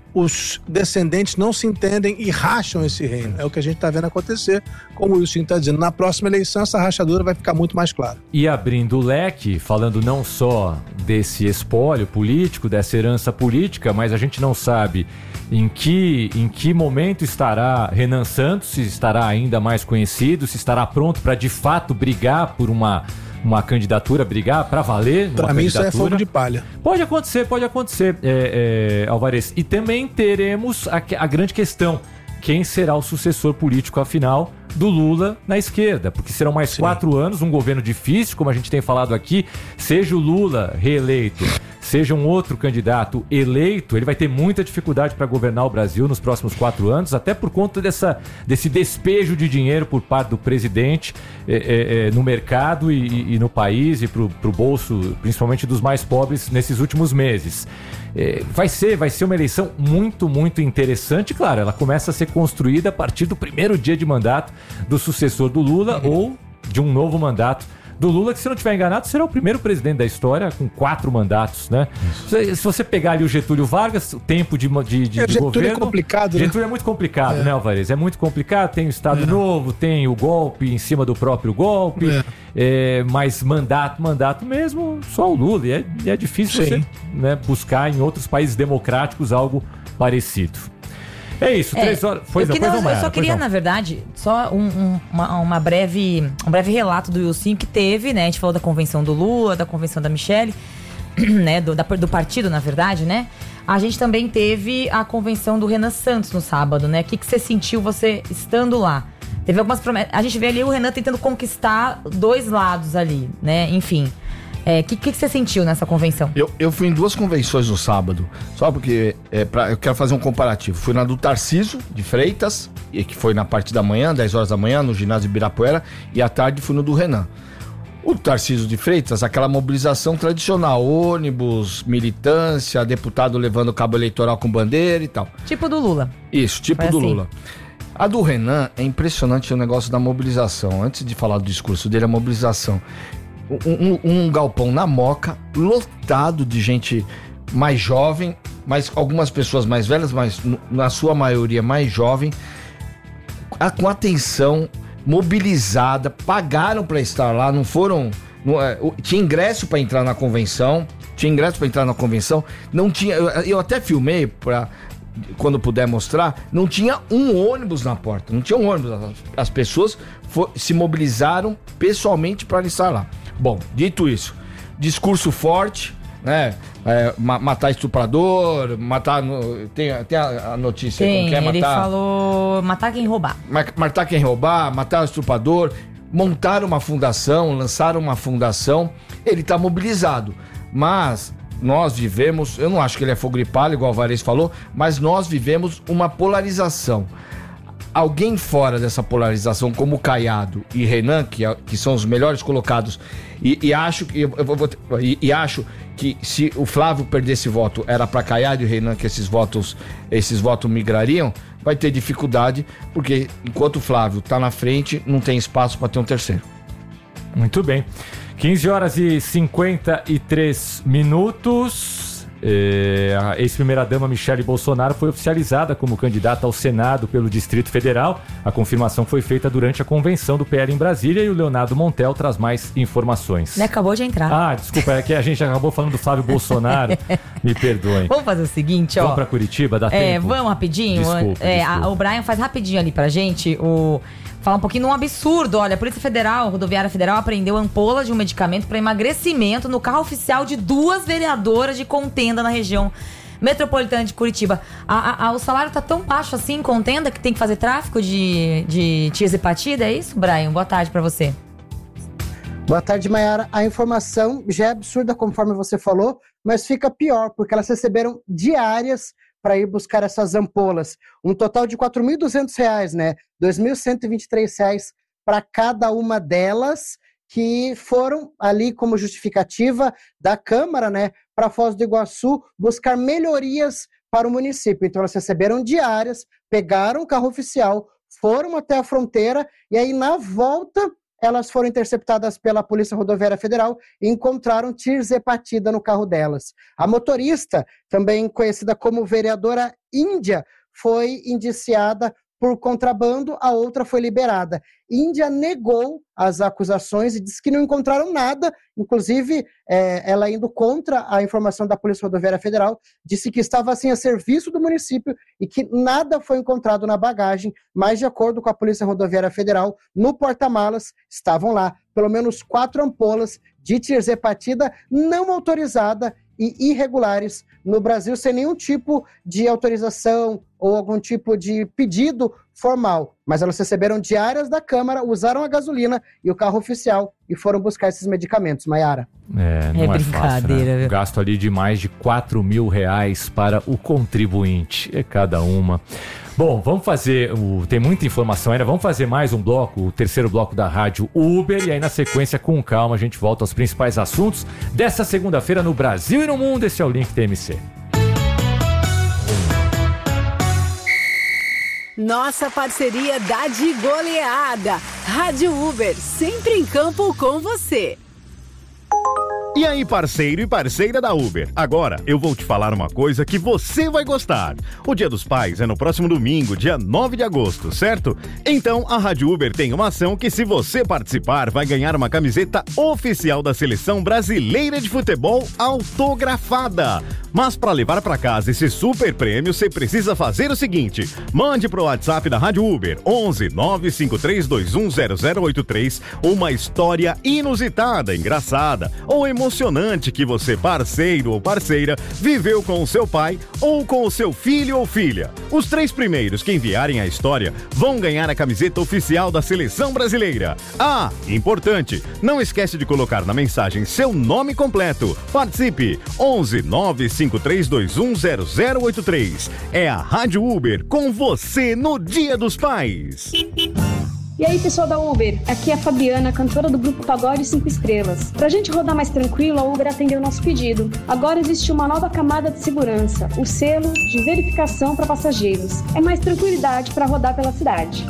os descendentes não se entendem e racham esse reino. É o que a gente está vendo acontecer. Como o Wilson está dizendo, na próxima eleição essa rachadura vai ficar muito mais clara. E abrindo o leque, falando não só desse espólio político, dessa herança política, mas a gente não sabe em que momento estará Renan Santos, se estará ainda mais conhecido, se estará pronto para de fato brigar por uma candidatura, brigar para valer. Para mim isso é fogo de palha. Pode acontecer, Alvarez. E também teremos a grande questão: quem será o sucessor político, afinal, do Lula na esquerda? Porque serão mais 4 anos, um governo difícil, como a gente tem falado aqui. Seja o Lula reeleito, seja um outro candidato eleito, ele vai ter muita dificuldade para governar o Brasil nos próximos 4 anos, até por conta desse despejo de dinheiro por parte do presidente no mercado e no país e para o bolso, principalmente dos mais pobres, nesses últimos meses. Vai ser uma eleição muito, muito interessante. Claro, ela começa a ser construída a partir do primeiro dia de mandato do sucessor do Lula ou de um novo mandato do Lula, que, se não estiver enganado, será o primeiro presidente da história com 4 mandatos, né? Se você pegar ali o Getúlio Vargas, o tempo de Getúlio governo... é complicado, né? Getúlio é muito complicado, né, Alvarez? É muito complicado, tem o Estado Novo, tem o golpe em cima do próprio golpe, mas mandato mesmo, só o Lula. E é difícil você, né, buscar em outros países democráticos algo parecido. É isso, 3 horas. Eu só queria, na verdade, só um breve relato do Wilson que teve, né? A gente falou da convenção do Lula, da convenção da Michelle, né? Do partido, na verdade, né? A gente também teve a convenção do Renan Santos no sábado, né? O que você sentiu você estando lá? Teve algumas promessas. A gente vê ali o Renan tentando conquistar 2 lados ali, né? Enfim. O que você sentiu nessa convenção? Eu fui em 2 convenções no sábado, só porque eu quero fazer um comparativo. Fui na do Tarcísio de Freitas, que foi na parte da manhã, 10 horas da manhã, no ginásio de Ibirapuera, e à tarde fui no do Renan. O Tarcísio de Freitas, aquela mobilização tradicional, ônibus, militância, deputado levando cabo eleitoral com bandeira e tal. Tipo do Lula. Isso, tipo do Lula. A do Renan é impressionante o negócio da mobilização. Antes de falar do discurso dele, a mobilização. Um galpão na Moca, lotado de gente mais jovem, mas algumas pessoas mais velhas, mas na sua maioria mais jovem, com atenção, mobilizada, pagaram para estar lá, não foram... tinha ingresso para entrar na convenção, não tinha... Eu até filmei para... Quando puder mostrar, não tinha um ônibus na porta, as pessoas se mobilizaram pessoalmente para estar lá. Bom, dito isso, discurso forte, né? Matar estuprador, matar... Tem a notícia. Ele falou matar quem roubar. Matar quem roubar, matar o estuprador, montar uma fundação, lançar uma fundação. Ele está mobilizado, mas nós vivemos, eu não acho que ele é fogo de palha, igual o Alvarez falou, mas nós vivemos uma polarização. Alguém fora dessa polarização, como o Caiado e Renan, que são os melhores colocados, e acho que se o Flávio perdesse voto, era para Caiado e Renan que esses votos migrariam, vai ter dificuldade, porque enquanto o Flávio está na frente, não tem espaço para ter um terceiro. Muito bem. 15 horas e 53 minutos. A ex-primeira-dama Michele Bolsonaro foi oficializada como candidata ao Senado pelo Distrito Federal. A confirmação foi feita durante a convenção do PL em Brasília e o Leonardo Montel traz mais informações. Ele acabou de entrar. Desculpa, é que a gente acabou falando do Flávio Bolsonaro. Me perdoem. Vamos fazer o seguinte, Vamos pra Curitiba, dá tempo? Vamos rapidinho. Desculpa. O Brian faz rapidinho ali pra gente falar um pouquinho de um absurdo. Olha, a Polícia Federal, a Rodoviária Federal, apreendeu ampola de um medicamento para emagrecimento no carro oficial de 2 vereadoras de Contenda na região metropolitana de Curitiba. O salário tá tão baixo assim em Contenda que tem que fazer tráfico de tiazepatida, é isso, Brian? Boa tarde para você. Boa tarde, Mayara. A informação já é absurda, conforme você falou, mas fica pior, porque elas receberam diárias para ir buscar essas ampolas. Um total de R$ 4.200, né? R$ 2.123 para cada uma delas, que foram ali como justificativa da Câmara, né? Para Foz do Iguaçu buscar melhorias para o município. Então elas receberam diárias, pegaram o carro oficial, foram até a fronteira e aí na volta elas foram interceptadas pela Polícia Rodoviária Federal e encontraram tirzepatida no carro delas. A motorista, também conhecida como vereadora Índia, foi indiciada por contrabando, a outra foi liberada. Índia negou as acusações e disse que não encontraram nada, inclusive ela indo contra a informação da Polícia Rodoviária Federal, disse que estava assim a serviço do município e que nada foi encontrado na bagagem, mas de acordo com a Polícia Rodoviária Federal, no porta-malas estavam lá pelo menos 4 ampolas de tirzepatida não autorizada e irregulares no Brasil, sem nenhum tipo de autorização ou algum tipo de pedido formal. Mas elas receberam diárias da Câmara, usaram a gasolina e o carro oficial e foram buscar esses medicamentos, Maiara. Não é brincadeira, fácil, né? Gasto ali de mais de R$4.000 para o contribuinte. É cada uma. Bom, vamos fazer, tem muita informação ainda, vamos fazer mais um bloco, o terceiro bloco da Rádio Uber, e aí na sequência, com calma, a gente volta aos principais assuntos dessa segunda-feira no Brasil e no mundo. Esse é o Link TMC. Nossa parceria dá de goleada. Rádio Uber, sempre em campo com você. E aí, parceiro e parceira da Uber, agora eu vou te falar uma coisa que você vai gostar. O Dia dos Pais é no próximo domingo, dia 9 de agosto, certo? Então a Rádio Uber tem uma ação que, se você participar, vai ganhar uma camiseta oficial da Seleção Brasileira de Futebol autografada. Mas para levar para casa esse super prêmio, você precisa fazer o seguinte: mande pro WhatsApp da Rádio Uber 11 953210083 uma história inusitada, engraçada ou emocionante que você, parceiro ou parceira, viveu com o seu pai ou com o seu filho ou filha. Os 3 primeiros que enviarem a história vão ganhar a camiseta oficial da Seleção Brasileira. Ah, importante, não esquece de colocar na mensagem seu nome completo. Participe! 11 953210083. É a Rádio Uber com você no Dia dos Pais. E aí, pessoal da Uber, aqui é a Fabiana, cantora do grupo Pagode 5 Estrelas. Pra gente rodar mais tranquilo, a Uber atendeu o nosso pedido. Agora existe uma nova camada de segurança, o selo de verificação para passageiros. É mais tranquilidade para rodar pela cidade.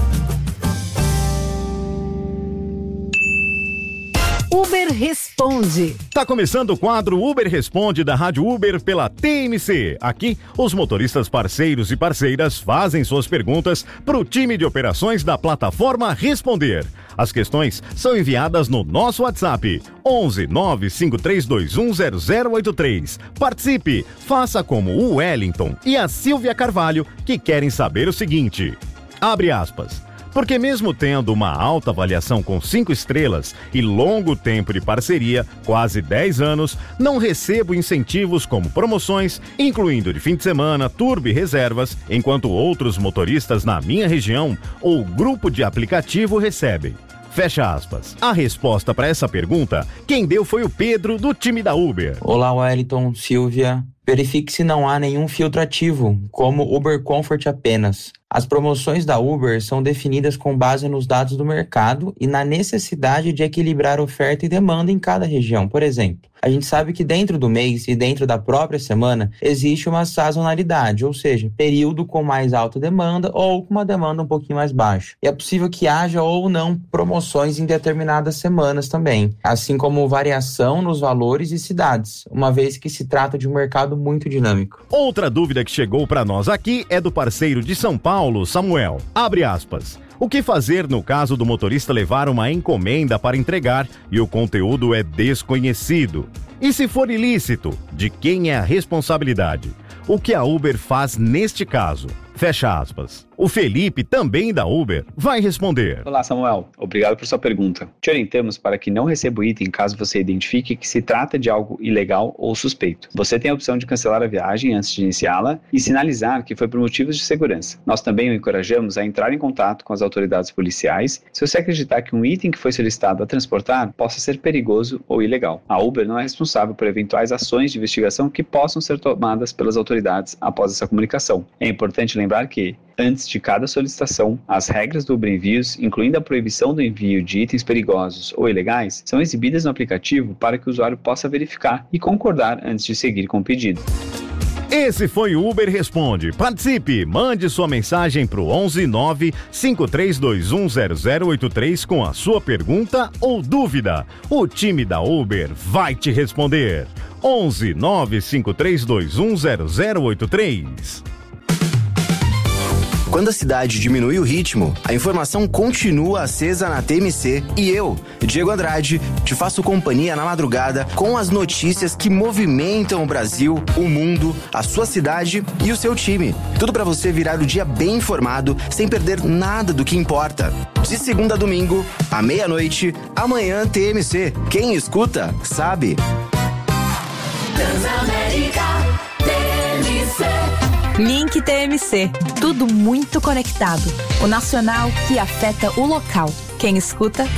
Uber Responde. Tá começando o quadro Uber Responde da Rádio Uber pela TMC. Aqui, os motoristas parceiros e parceiras fazem suas perguntas pro time de operações da plataforma Responder. As questões são enviadas no nosso WhatsApp 11 953210083. Participe, faça como o Wellington e a Silvia Carvalho, que querem saber o seguinte. Abre aspas. Porque mesmo tendo uma alta avaliação com 5 estrelas e longo tempo de parceria, quase 10 anos, não recebo incentivos como promoções, incluindo de fim de semana, turbo e reservas, enquanto outros motoristas na minha região ou grupo de aplicativo recebem. Fecha aspas. A resposta para essa pergunta, quem deu foi o Pedro, do time da Uber. Olá, Wellington, Silvia. Verifique se não há nenhum filtro ativo, como Uber Comfort apenas. As promoções da Uber são definidas com base nos dados do mercado e na necessidade de equilibrar oferta e demanda em cada região. Por exemplo, a gente sabe que dentro do mês e dentro da própria semana existe uma sazonalidade, ou seja, período com mais alta demanda ou com uma demanda um pouquinho mais baixa. E é possível que haja ou não promoções em determinadas semanas também, assim como variação nos valores e cidades, uma vez que se trata de um mercado muito dinâmico. Outra dúvida que chegou para nós aqui é do parceiro de São Paulo, Samuel. Abre aspas. O que fazer no caso do motorista levar uma encomenda para entregar e o conteúdo é desconhecido? E se for ilícito, de quem é a responsabilidade? O que a Uber faz neste caso? Fecha aspas. O Felipe, também da Uber, vai responder. Olá, Samuel. Obrigado por sua pergunta. Te orientamos para que não receba o item caso você identifique que se trata de algo ilegal ou suspeito. Você tem a opção de cancelar a viagem antes de iniciá-la e sinalizar que foi por motivos de segurança. Nós também o encorajamos a entrar em contato com as autoridades policiais se você acreditar que um item que foi solicitado a transportar possa ser perigoso ou ilegal. A Uber não é responsável por eventuais ações de investigação que possam ser tomadas pelas autoridades após essa comunicação. É importante lembrar que, antes de cada solicitação, as regras do Uber Envios, incluindo a proibição do envio de itens perigosos ou ilegais, são exibidas no aplicativo para que o usuário possa verificar e concordar antes de seguir com o pedido. Esse foi o Uber Responde. Participe, mande sua mensagem pro 11953210083 com a sua pergunta ou dúvida. O time da Uber vai te responder. 11953210083. Quando a cidade diminui o ritmo, a informação continua acesa na TMC e eu, Diego Andrade, te faço companhia na madrugada com as notícias que movimentam o Brasil, o mundo, a sua cidade e o seu time. Tudo para você virar o dia bem informado, sem perder nada do que importa. De segunda a domingo, à meia-noite, amanhã TMC. Quem escuta, sabe. Transamérica TMC. Link TMC. Tudo muito conectado. O nacional que afeta o local. Quem escuta,